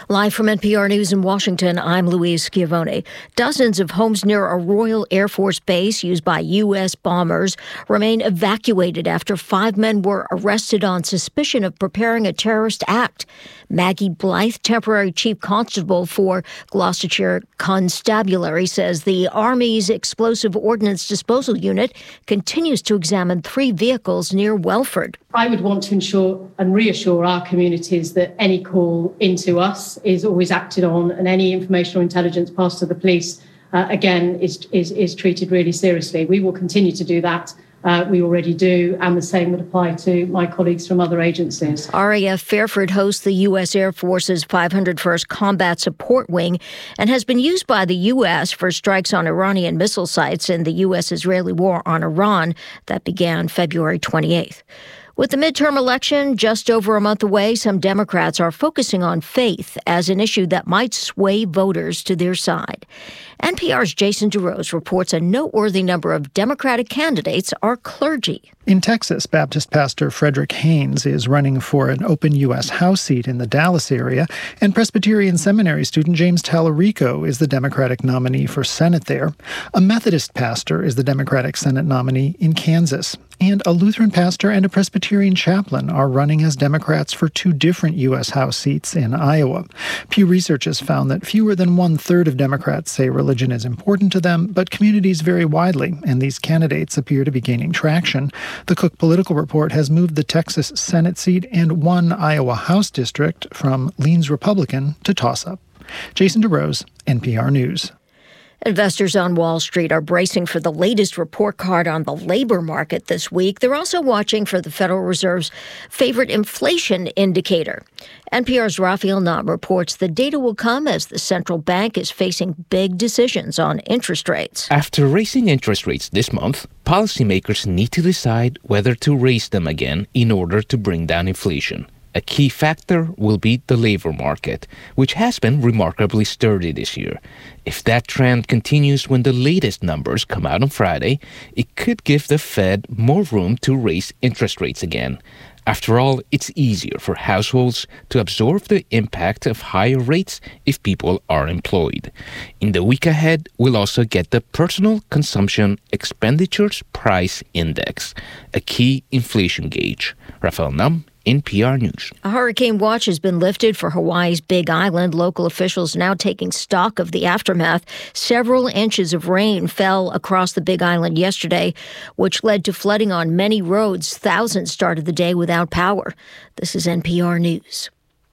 Live from NPR News in Washington, I'm Louise Schiavone. Dozens of homes near a Royal Air Force base used by U.S. bombers remain evacuated after 5 men were arrested on suspicion of preparing a terrorist act. Maggie Blythe, temporary chief constable for Gloucestershire Constabulary, says the Army's Explosive Ordnance Disposal Unit continues to examine 3 vehicles near Welford. I would want to ensure and reassure our communities that any call into us is always acted on, and any information or intelligence passed to the police, again, is treated really seriously. We will continue to do that. We already do, and the same would apply to my colleagues from other agencies. RAF Fairford hosts the U.S. Air Force's 501st Combat Support Wing and has been used by the U.S. for strikes on Iranian missile sites in the U.S.-Israeli war on Iran that began February 28th. With the midterm election just over a month away, some Democrats are focusing on faith as an issue that might sway voters to their side. NPR's Jason DeRose reports a noteworthy number of Democratic candidates are clergy. In Texas, Baptist pastor Frederick Haynes is running for an open U.S. House seat in the Dallas area, and Presbyterian Seminary student James Tallarico is the Democratic nominee for Senate there. A Methodist pastor is the Democratic Senate nominee in Kansas. And a Lutheran pastor and a Presbyterian chaplain are running as Democrats for 2 different U.S. House seats in Iowa. Pew Research has found that fewer than 1/3 of Democrats say religion is important to them, but communities vary widely, and these candidates appear to be gaining traction. The Cook Political Report has moved the Texas Senate seat and 1 Iowa House district from leans Republican to toss-up. Jason DeRose, NPR News. Investors on Wall Street are bracing for the latest report card on the labor market this week. They're also watching for the Federal Reserve's favorite inflation indicator. NPR's Raphael Nahm reports the data will come as the central bank is facing big decisions on interest rates. After raising interest rates this month, policymakers need to decide whether to raise them again in order to bring down inflation. A key factor will be the labor market, which has been remarkably sturdy this year. If that trend continues when the latest numbers come out on Friday, it could give the Fed more room to raise interest rates again. After all, it's easier for households to absorb the impact of higher rates if people are employed. In the week ahead, we'll also get the Personal Consumption Expenditures Price Index, a key inflation gauge. Raphael Nahm, NPR News. A hurricane watch has been lifted for Hawaii's Big Island. Local officials now taking stock of the aftermath. Several inches of rain fell across the Big Island yesterday, which led to flooding on many roads. Thousands started the day without power. This is NPR News.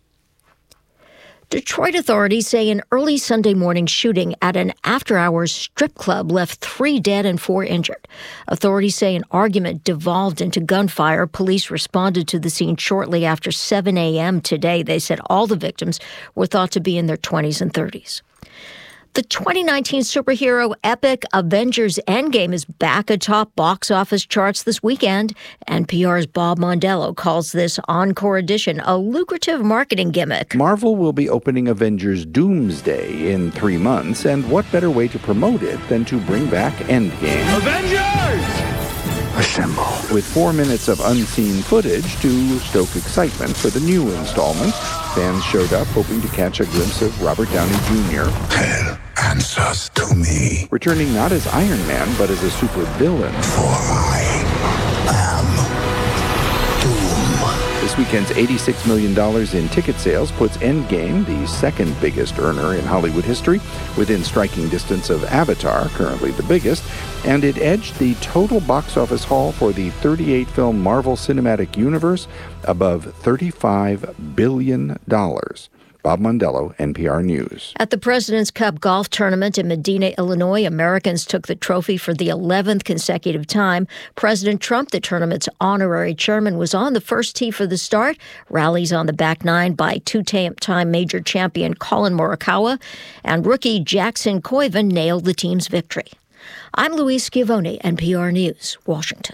Detroit authorities say an early Sunday morning shooting at an after-hours strip club left 3 dead and 4 injured. Authorities say an argument devolved into gunfire. Police responded to the scene shortly after 7 a.m. today. They said all the victims were thought to be in their 20s and 30s. The 2019 superhero epic Avengers Endgame is back atop box office charts this weekend. NPR's Bob Mondello calls this encore edition a lucrative marketing gimmick. Marvel will be opening Avengers Doomsday in 3 months, and what better way to promote it than to bring back Endgame? Avengers! Assemble. With 4 minutes of unseen footage to stoke excitement for the new installment, fans showed up hoping to catch a glimpse of Robert Downey Jr. Hell answers to me. Returning not as Iron Man, but as a super villain. For I am Doom. This weekend's $86 million in ticket sales puts Endgame, the second biggest earner in Hollywood history, within striking distance of Avatar, currently the biggest, and it edged the total box office haul for the 38-film Marvel Cinematic Universe above $35 billion. Bob Mondello, NPR News. At the President's Cup golf tournament in Medina, Illinois, Americans took the trophy for the 11th consecutive time. President Trump, the tournament's honorary chairman, was on the first tee for the start. Rallies on the back nine by 2-time major champion Colin Morikawa, and rookie Jackson Koiven nailed the team's victory. I'm Louise Schiavone, NPR News, Washington.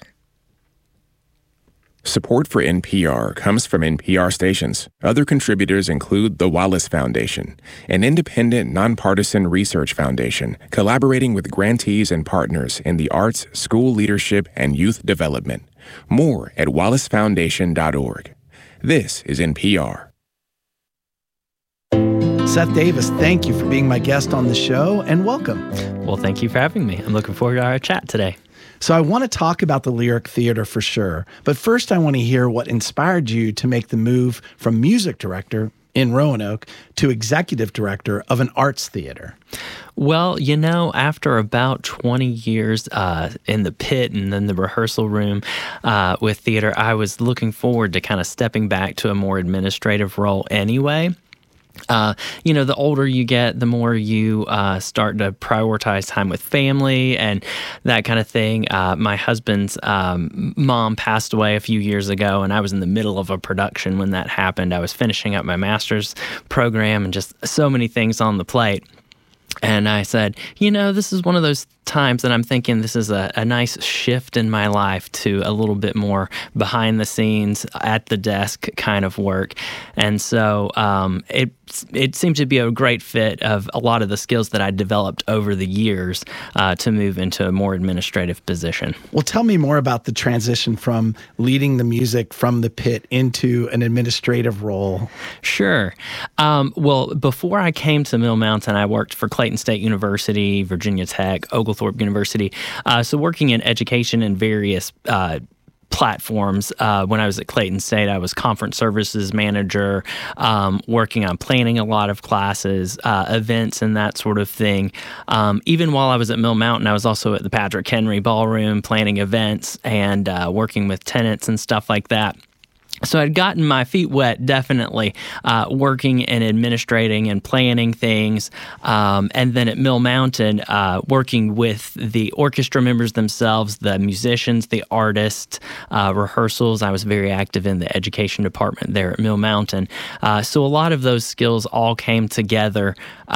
Support for NPR comes from NPR stations. Other contributors include the Wallace Foundation, an independent, nonpartisan research foundation collaborating with grantees and partners in the arts, school leadership, and youth development. More at wallacefoundation.org. This is NPR. Seth Davis, thank you for being my guest on the show, and welcome. Well, thank you for having me. I'm looking forward to our chat today. So I want to talk about the Lyric Theater for sure, but first I want to hear what inspired you to make the move from music director in Roanoke to executive director of an arts theater. Well, after about 20 years in the pit and then the rehearsal room with theater, I was looking forward to kind of stepping back to a more administrative role anyway. The older you get, the more you start to prioritize time with family and that kind of thing. My husband's mom passed away a few years ago, and I was in the middle of a production when that happened. I was finishing up my master's program and just so many things on the plate. And I said, this is one of those times that I'm thinking this is a nice shift in my life to a little bit more behind the scenes, at the desk kind of work. And so it seemed to be a great fit of a lot of the skills that I developed over the years to move into a more administrative position. Well, tell me more about the transition from leading the music from the pit into an administrative role. Sure. Well, before I came to Mill Mountain, I worked for Clayton State University, Virginia Tech, Oglethorpe University. So working in education in various platforms. When I was at Clayton State, I was conference services manager, working on planning a lot of classes, events, and that sort of thing. Even while I was at Mill Mountain, I was also at the Patrick Henry Ballroom planning events and working with tenants and stuff like that. So I'd gotten my feet wet, definitely, working and administrating and planning things. And then at Mill Mountain, working with the orchestra members themselves, the musicians, the artists, rehearsals. I was very active in the education department there at Mill Mountain. So a lot of those skills all came together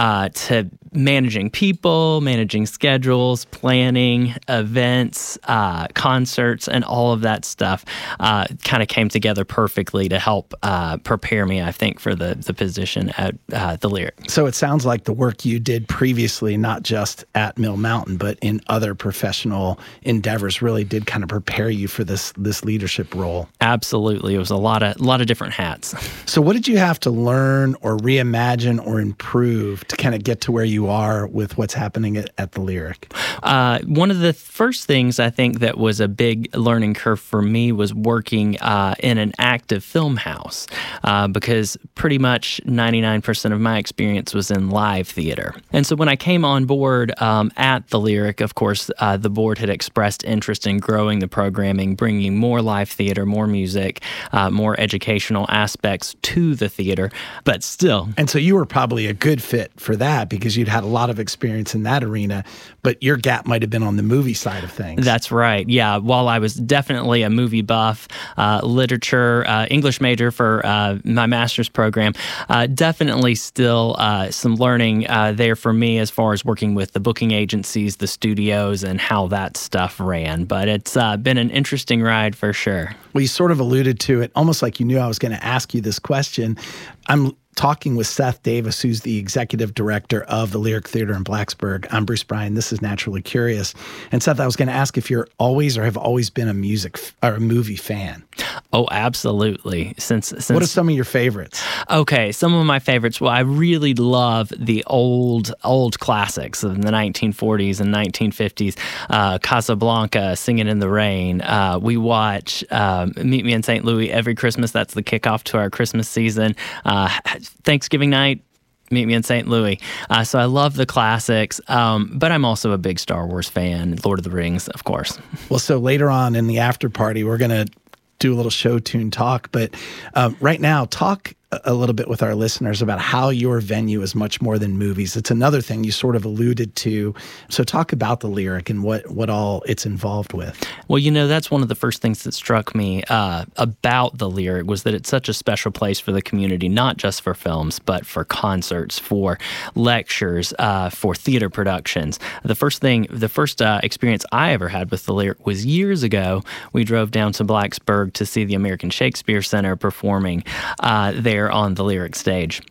to managing people, managing schedules, planning events, concerts, and all of that stuff kind of came together perfectly to help prepare me, I think, for the position at the Lyric. So it sounds like the work you did previously, not just at Mill Mountain, but in other professional endeavors, really did kind of prepare you for this leadership role. Absolutely. It was a lot of different hats. So what did you have to learn or reimagine or improve to kind of get to where you are with what's happening at the Lyric? One of the first things I think that was a big learning curve for me was working in an active film house because pretty much 99% of my experience was in live theater. And so when I came on board at the Lyric, of course, the board had expressed interest in growing the programming, bringing more live theater, more music, more educational aspects to the theater, but still. And so you were probably a good fit for that because you'd had a lot of experience in that arena, but your gap might have been on the movie side of things. That's right. Yeah. While I was definitely a movie buff, literature, English major for my master's program, definitely still some learning there for me as far as working with the booking agencies, the studios, and how that stuff ran. But it's been an interesting ride for sure. Well, you sort of alluded to it, almost like you knew I was going to ask you this question. I'm talking with Seth Davis, who's the executive director of the Lyric Theater in Blacksburg. I'm Bruce Bryan. This is Naturally Curious. And Seth, I was going to ask if you're always or have always been a music or a movie fan. Oh, absolutely. Since what are some of your favorites? Okay, some of my favorites. Well, I really love the old classics of the 1940s and 1950s. Casablanca, Singing in the Rain. We watch Meet Me in St. Louis every Christmas. That's the kickoff to our Christmas season. Thanksgiving night, Meet Me in St. Louis. So I love the classics, but I'm also a big Star Wars fan, Lord of the Rings, of course. Well, so later on in the after party, we're going to do a little show tune talk, but right now, talk a little bit with our listeners about how your venue is much more than movies. It's another thing you sort of alluded to. So talk about the Lyric and what all it's involved with. Well, that's one of the first things that struck me about the Lyric was that it's such a special place for the community, not just for films, but for concerts, for lectures, for theater productions. The first experience I ever had with the Lyric was years ago. We drove down to Blacksburg to see the American Shakespeare Center performing there on the Lyric stage.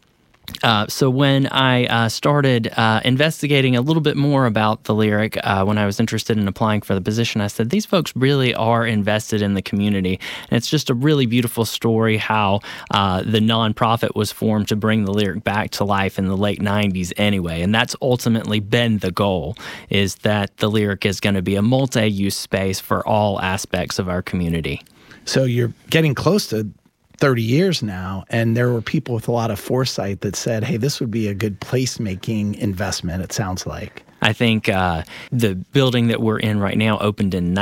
So when I started investigating a little bit more about the Lyric, when I was interested in applying for the position, I said, these folks really are invested in the community. And it's just a really beautiful story how the nonprofit was formed to bring the Lyric back to life in the late 90s anyway. And that's ultimately been the goal, is that the Lyric is going to be a multi-use space for all aspects of our community. So you're getting close to 30 years now, and there were people with a lot of foresight that said, hey, this would be a good placemaking investment, it sounds like. I think the building that we're in right now opened in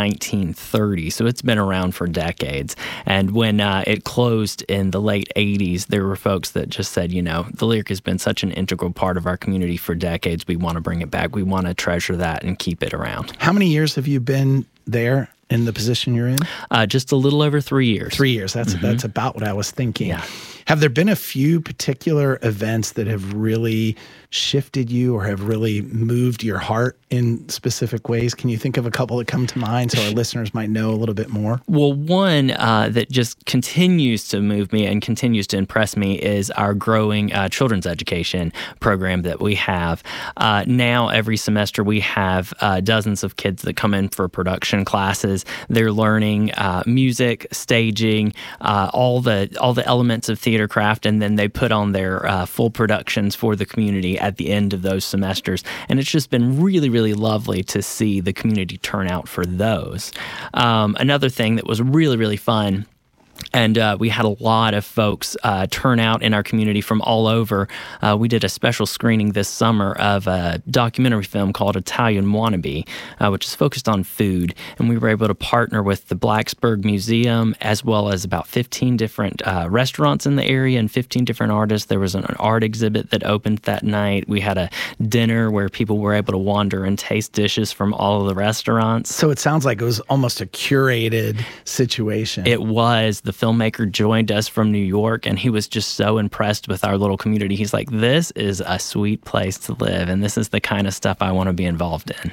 1930, so it's been around for decades. And when it closed in the late 80s, there were folks that just said, the Lyric has been such an integral part of our community for decades. We want to bring it back. We want to treasure that and keep it around. How many years have you been there in the position you're in? Just a little over 3 years. 3 years. That's about what I was thinking. Yeah. Have there been a few particular events that have really shifted you or have really moved your heart in specific ways? Can you think of a couple that come to mind so our listeners might know a little bit more? Well, one that just continues to move me and continues to impress me is our growing children's education program that we have. Now, every semester, we have dozens of kids that come in for production classes. They're learning music, staging, all the elements of theater craft, and then they put on their full productions for the community at the end of those semesters. And it's just been really, really lovely to see the community turn out for those. Another thing that was really, really fun, and we had a lot of folks turn out in our community from all over. We did a special screening this summer of a documentary film called Italian Wannabe, which is focused on food. And we were able to partner with the Blacksburg Museum, as well as about 15 different restaurants in the area and 15 different artists. There was an art exhibit that opened that night. We had a dinner where people were able to wander and taste dishes from all of the restaurants. So it sounds like it was almost a curated situation. It was. The filmmaker joined us from New York, and he was just so impressed with our little community. He's like, this is a sweet place to live, and this is the kind of stuff I want to be involved in.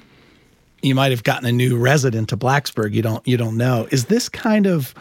You might have gotten a new resident to Blacksburg. You don't know. Is this kind of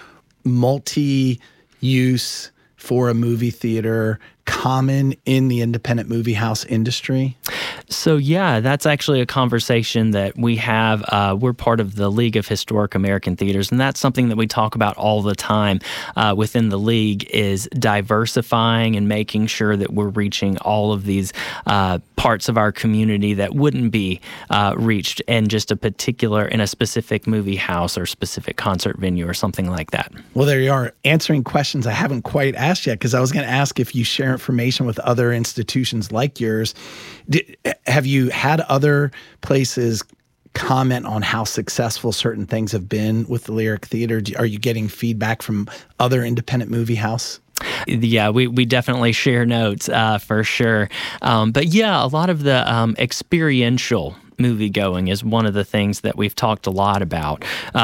multi-use for a movie theater common in the independent movie house industry? So, yeah, that's actually a conversation that we have. We're part of the League of Historic American Theaters, and that's something that we talk about all the time within the League, is diversifying and making sure that we're reaching all of these parts of our community that wouldn't be reached in just in a specific movie house or specific concert venue or something like that. Well, there you are, answering questions I haven't quite asked yet, because I was going to ask if you share information with other institutions like yours. Have you had other places comment on how successful certain things have been with the Lyric Theater? Are you getting feedback from other independent movie house? Yeah, we definitely share notes for sure. But yeah, a lot of the experiential movie going is one of the things that we've talked a lot about.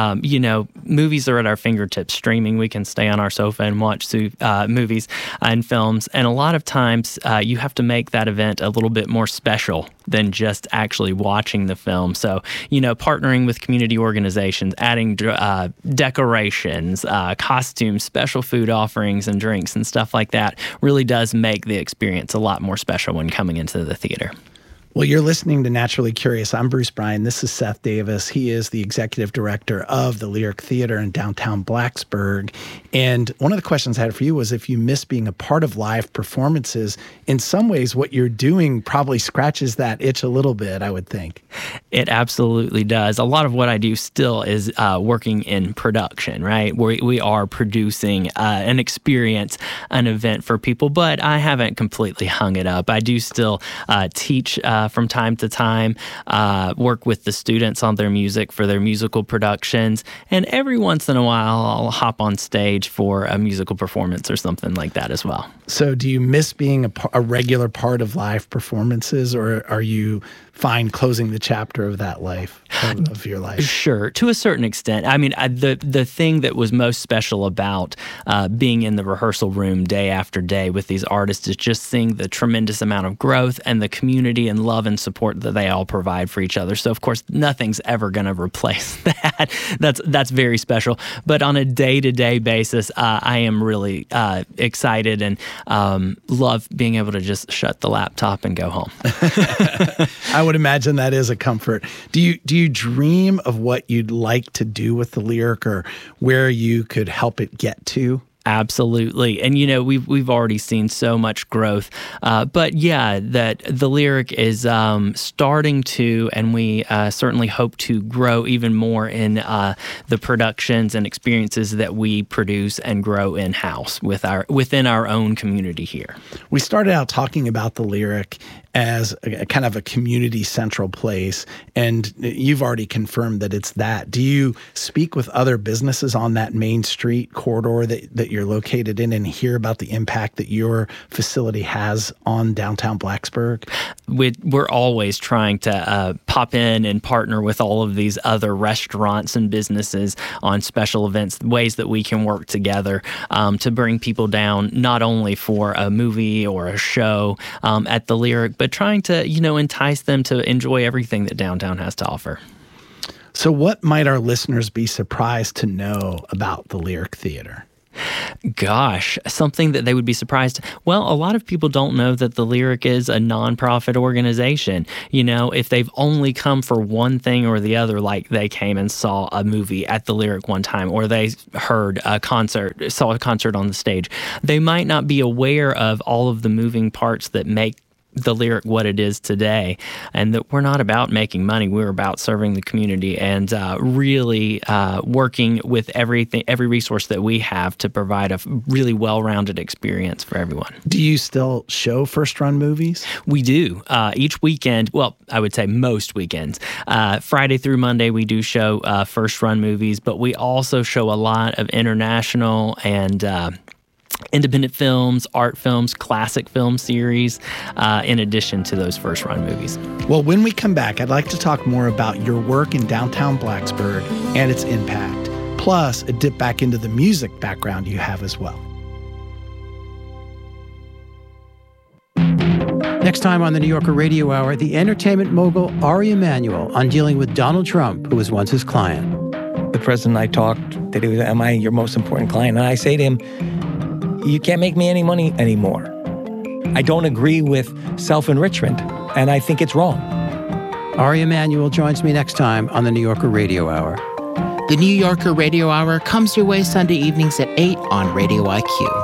Movies are at our fingertips. Streaming, we can stay on our sofa and watch movies and films. And a lot of times you have to make that event a little bit more special than just actually watching the film. So, partnering with community organizations, adding decorations, costumes, special food offerings and drinks and stuff like that really does make the experience a lot more special when coming into the theater. Well, you're listening to Naturally Curious. I'm Bruce Bryan. This is Seth Davis. He is the executive director of the Lyric Theater in downtown Blacksburg. And one of the questions I had for you was if you miss being a part of live performances. In some ways, what you're doing probably scratches that itch a little bit, I would think. It absolutely does. A lot of what I do still is working in production, right? We are producing an experience, an event for people, but I haven't completely hung it up. I do still teach from time to time, work with the students on their music for their musical productions, and every once in a while I'll hop on stage for a musical performance or something like that as well. So do you miss being a regular part of live performances, or are you fine closing the chapter of that life? of your life. Sure, to a certain extent. I mean, the thing that was most special about being in the rehearsal room day after day with these artists is just seeing the tremendous amount of growth and the community and love and support that they all provide for each other. So, of course, nothing's ever going to replace that. That's very special. But on a day-to-day basis, I am really excited and love being able to just shut the laptop and go home. I would imagine that is a comfort. Do you dream of what you'd like to do with the Lyric, or where you could help it get to? Absolutely. And, we've already seen so much growth. But yeah, that the Lyric is starting to, and we certainly hope to grow even more in the productions and experiences that we produce and grow in-house within our own community here. We started out talking about the Lyric as a kind of a community central place, and you've already confirmed that it's that. Do you speak with other businesses on that Main Street corridor that you're located in and hear about the impact that your facility has on downtown Blacksburg? We're always trying to pop in and partner with all of these other restaurants and businesses on special events, ways that we can work together to bring people down, not only for a movie or a show at the Lyric, but trying to, entice them to enjoy everything that downtown has to offer. So what might our listeners be surprised to know about the Lyric Theater? Gosh, something that they would be surprised. Well, a lot of people don't know that the Lyric is a nonprofit organization. If they've only come for one thing or the other, like they came and saw a movie at the Lyric one time, or they saw a concert on the stage, they might not be aware of all of the moving parts that make the Lyric what it is today, and that we're not about making money. We're about serving the community and really working with every resource that we have to provide a really well-rounded experience for everyone. Do you still show first-run movies? We do. Each weekend, well, I would say most weekends, Friday through Monday, we do show first-run movies, but we also show a lot of international and independent films, art films, classic film series, in addition to those first-run movies. Well, when we come back, I'd like to talk more about your work in downtown Blacksburg and its impact, plus a dip back into the music background you have as well. Next time on the New Yorker Radio Hour, the entertainment mogul Ari Emanuel on dealing with Donald Trump, who was once his client. The president and I talked that he was, am I your most important client? And I say to him, you can't make me any money anymore. I don't agree with self-enrichment, and I think it's wrong. Ari Emanuel joins me next time on the New Yorker Radio Hour. The New Yorker Radio Hour comes your way Sunday evenings at 8 on Radio IQ.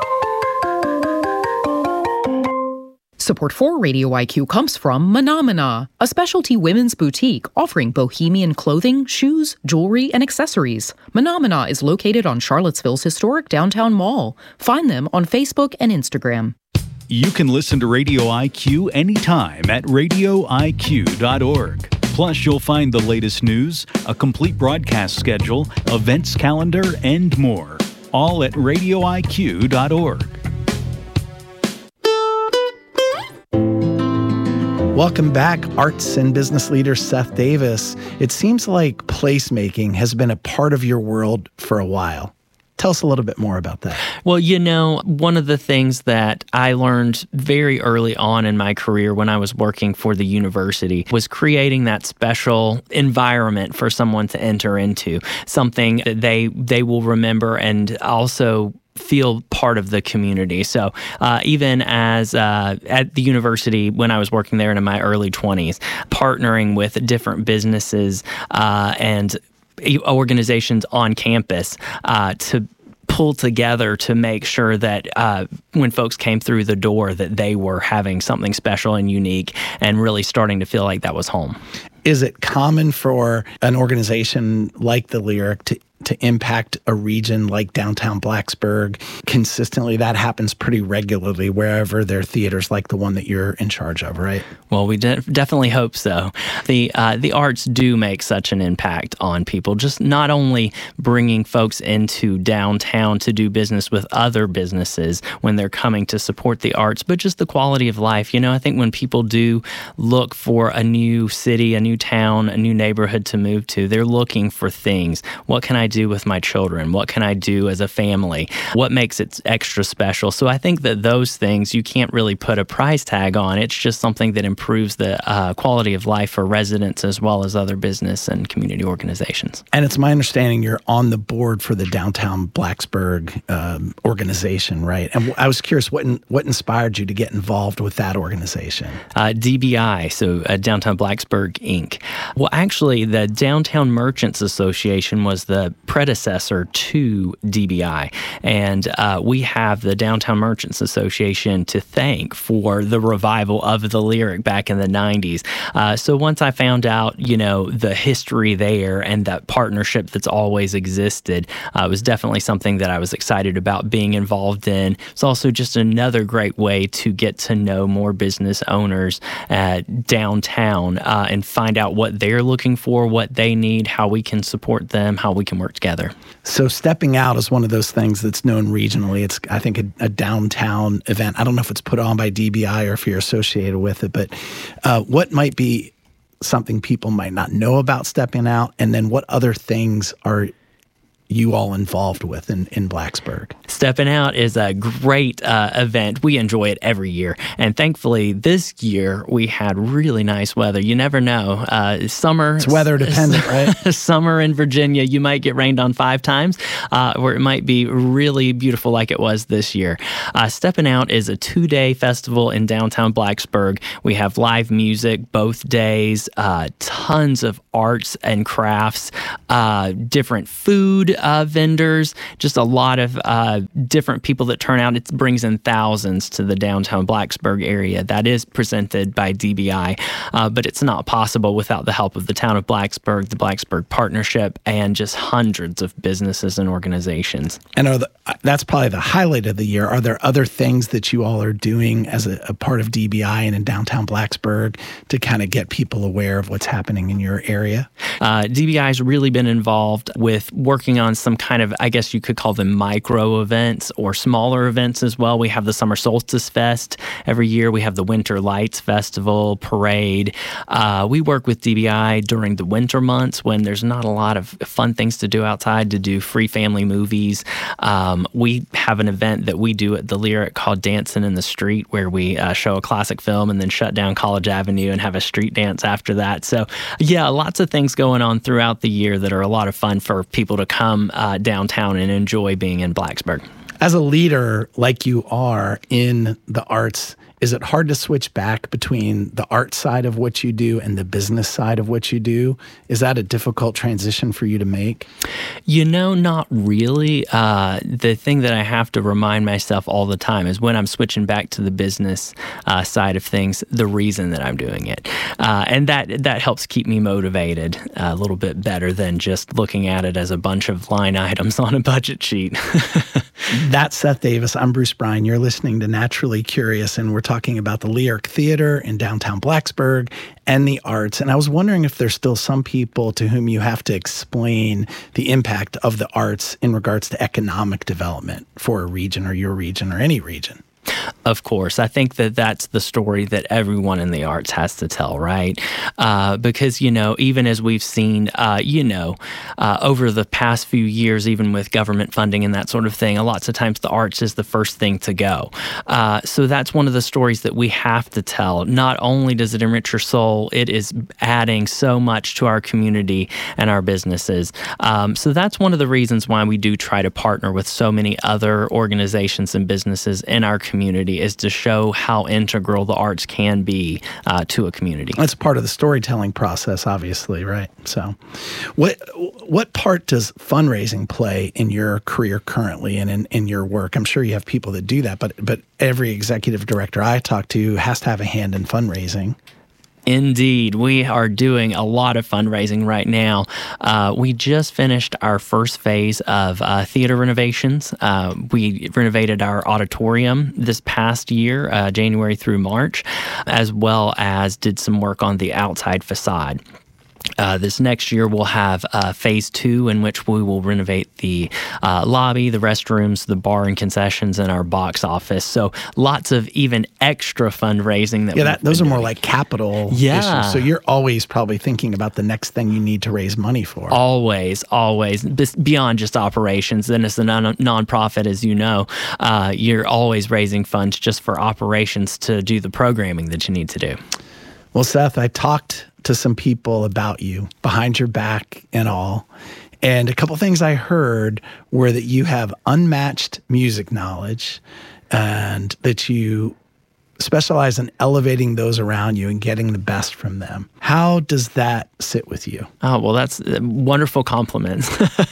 Support for Radio IQ comes from Menomina, a specialty women's boutique offering bohemian clothing, shoes, jewelry, and accessories. Menomina is located on Charlottesville's historic downtown mall. Find them on Facebook and Instagram. You can listen to Radio IQ anytime at radioiq.org. Plus, you'll find the latest news, a complete broadcast schedule, events calendar, and more. All at radioiq.org. Welcome back, arts and business leader Seth Davis. It seems like placemaking has been a part of your world for a while. Tell us a little bit more about that. Well, one of the things that I learned very early on in my career when I was working for the university was creating that special environment for someone to enter into, something that they will remember and also feel part of the community. So even as at the university, when I was working there in my early 20s, partnering with different businesses and organizations on campus to pull together to make sure that when folks came through the door that they were having something special and unique and really starting to feel like that was home. Is it common for an organization like the Lyric impact a region like downtown Blacksburg consistently? That happens pretty regularly wherever there are theaters like the one that you're in charge of, right? Well, we definitely hope so. The arts do make such an impact on people, just not only bringing folks into downtown to do business with other businesses when they're coming to support the arts, but just the quality of life. You know, I think when people do look for a new city, a new town, a new neighborhood to move to, they're looking for things. What can I do with my children? What can I do as a family? What makes it extra special? So I think that those things you can't really put a price tag on. It's just something that improves the quality of life for residents as well as other business and community organizations. And it's my understanding you're on the board for the Downtown Blacksburg organization, right? And I was curious, what inspired you to get involved with that organization? DBI, so Downtown Blacksburg, Inc. Well, actually, the Downtown Merchants Association was the predecessor to DBI, and we have the Downtown Merchants Association to thank for the revival of the Lyric back in the 90s. So once I found out, the history there and that partnership that's always existed, was definitely something that I was excited about being involved in. It's also just another great way to get to know more business owners downtown and find out what they're looking for, what they need, how we can support them, how we can work together. So Stepping Out is one of those things that's known regionally. It's, I think, a downtown event. I don't know if it's put on by DBI or if you're associated with it, but what might be something people might not know about Stepping Out, and then what other things are you all involved with in Blacksburg? Stepping Out is a great event. We enjoy it every year. And thankfully, this year, we had really nice weather. You never know. Summer. It's weather dependent, right? Summer in Virginia, you might get rained on 5 times, or it might be really beautiful like it was this year. Stepping Out is a 2-day festival in downtown Blacksburg. We have live music both days, tons of arts and crafts, different food vendors, just a lot of different people that turn out. It brings in thousands to the downtown Blacksburg area. That is presented by DBI, but it's not possible without the help of the town of Blacksburg, the Blacksburg Partnership, and just hundreds of businesses and organizations. And that's probably the highlight of the year. Are there other things that you all are doing as a part of DBI and in downtown Blacksburg to kind of get people aware of what's happening in your area? DBI has really been involved with working on some kind of, I guess you could call them micro events or smaller events as well. We have the Summer Solstice Fest every year. We have the Winter Lights Festival, Parade. We work with DBI during the winter months when there's not a lot of fun things to do outside, to do free family movies. We have an event that we do at the Lyric called Dancing in the Street, where we show a classic film and then shut down College Avenue and have a street dance after that. So yeah, lots of things going on throughout the year that are a lot of fun for people to come downtown and enjoy being in Blacksburg. As a leader like you are in the arts, is it hard to switch back between the art side of what you do and the business side of what you do? Is that a difficult transition for you to make? Not really. The thing that I have to remind myself all the time is when I'm switching back to the business side of things, the reason that I'm doing it. And that helps keep me motivated a little bit better than just looking at it as a bunch of line items on a budget sheet. That's Seth Davis. I'm Bruce Bryan. You're listening to Naturally Curious, and we're talking about the Lyric Theater in downtown Blacksburg and the arts. And I was wondering if there's still some people to whom you have to explain the impact of the arts in regards to economic development for a region or your region or any region. Of course. I think that that's the story that everyone in the arts has to tell, right? Because, even as we've seen, over the past few years, even with government funding and that sort of thing, lots of times the arts is the first thing to go. So that's one of the stories that we have to tell. Not only does it enrich your soul, it is adding so much to our community and our businesses. So that's one of the reasons why we do try to partner with so many other organizations and businesses in our community, is to show how integral the arts can be to a community. That's part of the storytelling process, obviously, right? So what part does fundraising play in your career currently and in your work? I'm sure you have people that do that, but every executive director I talk to has to have a hand in fundraising. Indeed. We are doing a lot of fundraising right now. We just finished our first phase of theater renovations. We renovated our auditorium this past year, January through March, as well as did some work on the outside facade. This next year, we'll have phase 2, in which we will renovate the lobby, the restrooms, the bar and concessions, and our box office. So lots of even extra fundraising. Those are more like capital issues. So you're always probably thinking about the next thing you need to raise money for. Always. Beyond just operations. And as a nonprofit, as you know, you're always raising funds just for operations to do the programming that you need to do. Well, Seth, I talked to some people about you behind your back and all. And a couple things I heard were that you have unmatched music knowledge and that you specialize in elevating those around you and getting the best from them. How does that sit with you? Oh, well, that's wonderful compliments.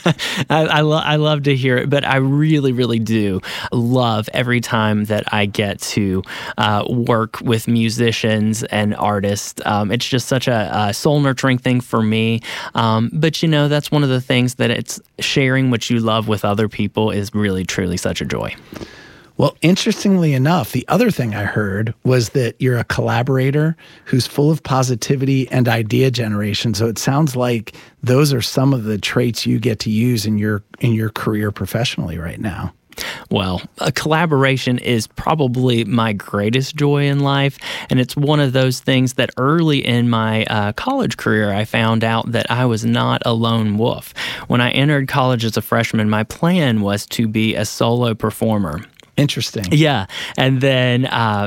I love to hear it, but I really, really do love every time that I get to work with musicians and artists. It's just such a soul-nurturing thing for me. But, that's one of the things that it's sharing what you love with other people is really, truly such a joy. Well, interestingly enough, the other thing I heard was that you're a collaborator who's full of positivity and idea generation. So it sounds like those are some of the traits you get to use in your career professionally right now. Well, a collaboration is probably my greatest joy in life, and it's one of those things that early in my college career, I found out that I was not a lone wolf. When I entered college as a freshman, my plan was to be a solo performer. Interesting. Yeah. And then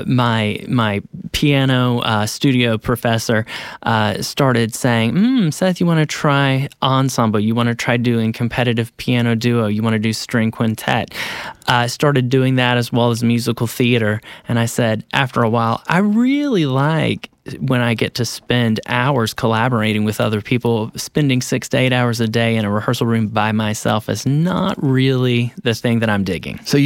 my piano studio professor started saying, Seth, you want to try ensemble? You want to try doing competitive piano duo? You want to do string quintet? I started doing that as well as musical theater. And I said, after a while, I really like when I get to spend hours collaborating with other people. Spending 6 to 8 hours a day in a rehearsal room by myself is not really the thing that I'm digging. So